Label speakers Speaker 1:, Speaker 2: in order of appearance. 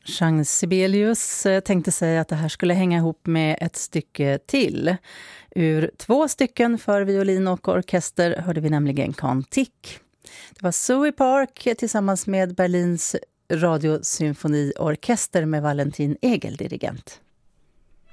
Speaker 1: Jean Sibelius tänkte säga att det här skulle hänga ihop med ett stycke till. Ur 2 stycken för violin och orkester hörde vi nämligen Cantique. Det var Zoe Park tillsammans med Berlins radiosymfoniorkester med Valentin Egel dirigent.